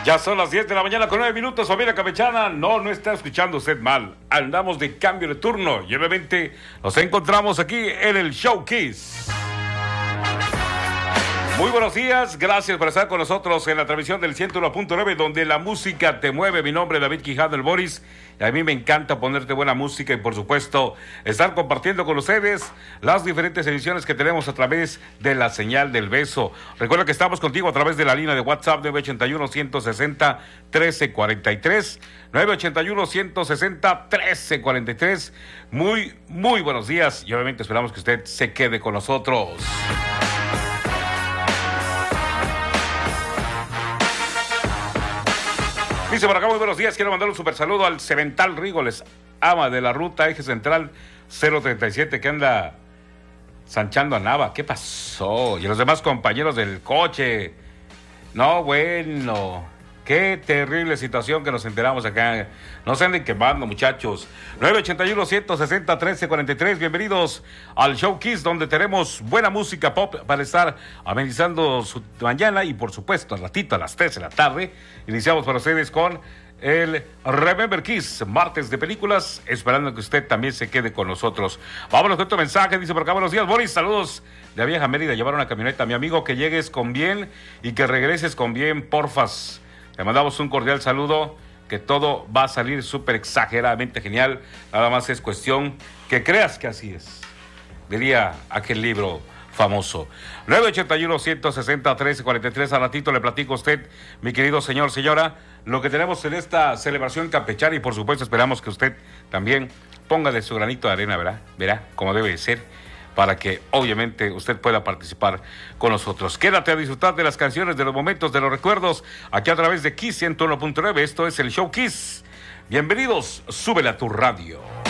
Ya son las 10 de la mañana con 9 minutos, familia campechana. No está escuchando usted mal. Andamos de cambio de turno y obviamente nos encontramos aquí en el Show Kiss. Muy buenos días, gracias por estar con nosotros en la transmisión del 101.9, donde la música te mueve. Mi nombre es David Quijano, el Boris, y a mí me encanta ponerte buena música y, por supuesto, estar compartiendo con ustedes las diferentes emisiones que tenemos a través de la señal del beso. Recuerda que estamos contigo a través de la línea de WhatsApp 981-160-1343, 981-160-1343. Muy buenos días y obviamente esperamos que usted se quede con nosotros. Dice por acá, muy buenos días, quiero mandar un super saludo al Cemental Rígoles, ama de la ruta Eje Central 037 que anda sanchando a Nava. ¿Qué pasó? Y a los demás compañeros del coche. No, bueno, qué terrible situación que nos enteramos acá. No se anden quemando, muchachos. 981-160-1343, bienvenidos al Show Kiss, donde tenemos buena música pop para estar amenizando su mañana y, por supuesto, al ratito a las 3 de la tarde. Iniciamos para ustedes con el Remember Kiss, martes de películas, esperando que usted también se quede con nosotros. Vámonos con otro mensaje, dice por acá, buenos días, Boris, saludos de Vieja Mérida, llevar una camioneta, mi amigo, que llegues con bien y que regreses con bien, porfas. Le mandamos un cordial saludo, que todo va a salir súper exageradamente genial, nada más es cuestión que creas que así es, diría aquel libro famoso. 981-160-1343, a ratito le platico a usted, mi querido señor, señora, lo que tenemos en esta celebración campechana y por supuesto esperamos que usted también ponga de su granito de arena, verá, como debe de ser, para que obviamente usted pueda participar con nosotros. Quédate a disfrutar de las canciones, de los momentos, de los recuerdos, aquí a través de Kiss 101.9, esto es el Show Kiss. Bienvenidos, súbele a tu radio.